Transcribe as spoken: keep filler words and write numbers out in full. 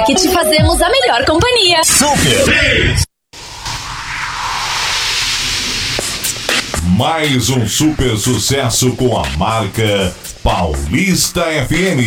que te fazemos a melhor companhia. Super! Mais um super sucesso com a marca Paulista F M.